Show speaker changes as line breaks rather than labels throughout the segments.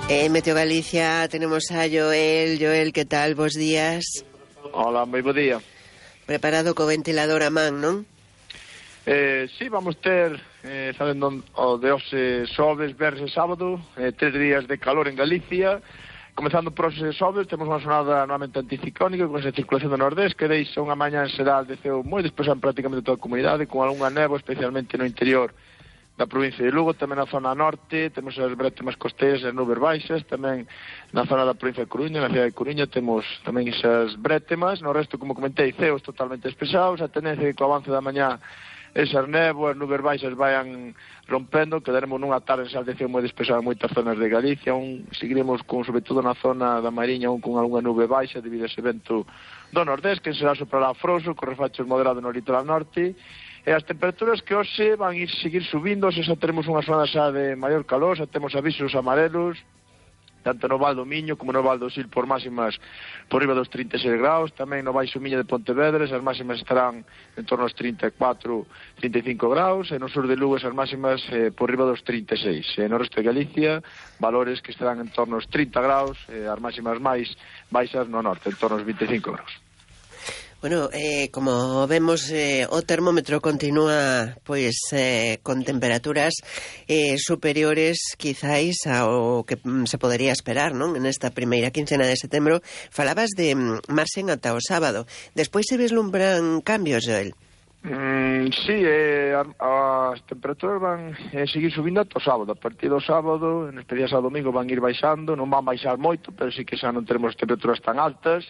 En Meteo Galicia tenemos a Joel. Joel, que tal? Bos días.
Hola, moi bo día.
Preparado co ventilador a man, non?
Sí, vamos ter, sabendo o de hoxe xoves, verres e sábado, 3 días de calor en Galicia. Comezando por hoxe xoves, temos unha xornada novamente anticiclónica con esa circulación do nordés que deixa unha mañá en xeral de ceo moi despexado en prácticamente toda a comunidade, con algunha néboa, especialmente no interior da provincia de Lugo, tamén na zona norte, temos as brétemas costeiras e as nubes baixas, tamén na zona da provincia de Coruña, na cidade de Coruña, temos tamén esas brétemas, no resto, como comentei, ceos totalmente despexados, a tendencia de que co avance da mañá esas néboas, nubes baixas vayan rompendo, quedaremos nunha tarde en xal de ceo moi despexada en moitas zonas de Galicia, seguiremos con, sobre todo na zona da Mariña, con algunha nube baixa debido a ese vento do nordés, que será soprará frouxo, con refachos moderados no litoral norte. E as temperaturas que hoxe van seguir subindo, xa teremos unha zona xa de maior calor, xa temos avisos amarelos, tanto no Val do Miño como no Val do Sil por máximas por riba dos 36 graus, tamén no Baixo Miño de Pontevedra, as máximas estarán en torno aos 34, 35 graus, e no sur de Lugo as máximas por riba dos 36. E no resto de Galicia, valores que estarán en torno aos 30 graus, as máximas máis baixas no norte, en torno aos 25 graus.
Bueno, como vemos, o termómetro continúa con temperaturas superiores quizáis ao que se podería esperar, non? En esta primeira quincena de setembro falabas de marxen ata o sábado. Despois se vislumbran cambios, Joel?
Sí, as temperaturas van seguir subindo ata o sábado. A partir do sábado, en especial ao domingo, van ir baixando, non van baixar moito, pero sí que xa non teremos temperaturas tan altas.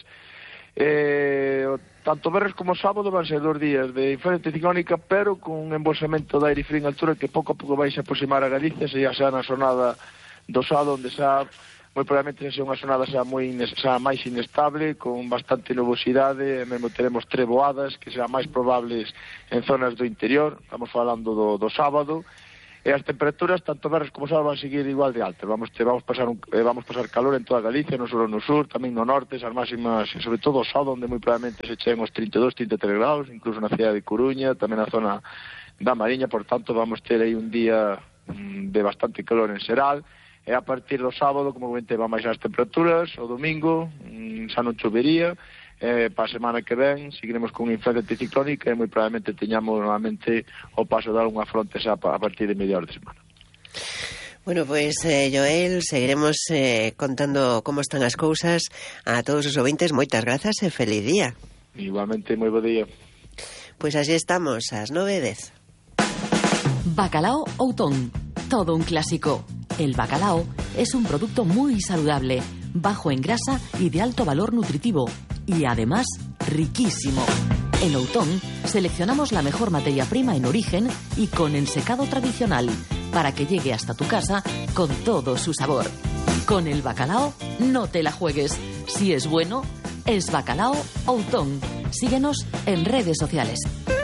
Tanto verres como sábado van ser 2 días de influencia anticiclónica, pero con un embolsamento de aire frío en altura que pouco a pouco vai se aproximar a Galicia, xa na xornada do sábado, onde xa moi probablemente xa unha xornada xa máis inestable, con bastante nubosidade, mesmo teremos treboadas que xa máis probables en zonas do interior. Estamos falando do sábado. E as temperaturas, tanto verres como sábado, van seguir igual de altas. Vamos pasar calor en toda Galicia, non só no sur, tamén no norte, as máximas, sobre todo o sábado, onde moi probablemente se cheguen os 32, 33 graus, incluso na cidade de Coruña, tamén na zona da Mariña. Por tanto, vamos ter aí un día de bastante calor en xeral, e a partir do sábado, como comentei, van baixar as temperaturas, o domingo xa non chovería. Para a semana que ven seguiremos con unha influencia anticiclónica e moi probablemente teñamos novamente o paso de algunha fronte xa a partir de media hora de semana.
Bueno, pois, Joel, seguiremos contando como están as cousas a todos os ouvintes. Moitas grazas e feliz día.
Igualmente, moi bo día.
Pois así estamos, ás 9:10.
Bacalao Outón, todo un clásico. El bacalao es un producto muy saludable, bajo en grasa y de alto valor nutritivo, y además riquísimo. En Outón seleccionamos la mejor materia prima en origen y con ensecado tradicional para que llegue hasta tu casa con todo su sabor. Con el bacalao no te la juegues. Si es bueno, es Bacalao Outón. Síguenos en redes sociales.